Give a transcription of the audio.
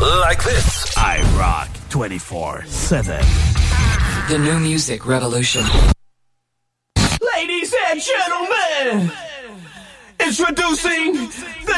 like this. I rock 24/7. The new music revolution. Ladies and gentlemen, introducing the